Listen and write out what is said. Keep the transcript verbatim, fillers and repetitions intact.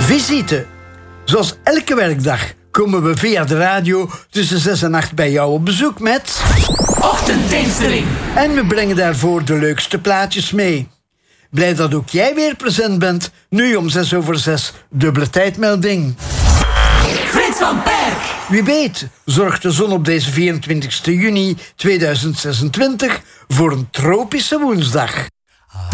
Visite. Zoals elke werkdag komen we via de radio tussen zes en acht bij jou op bezoek met... Ochtendtintering. En we brengen daarvoor de leukste plaatjes mee. Blij dat ook jij weer present bent. Nu om zes over zes, dubbele tijdmelding. Frits van Perk. Wie weet zorgt de zon op deze vierentwintigste juni tweeduizend zesentwintig voor een tropische woensdag.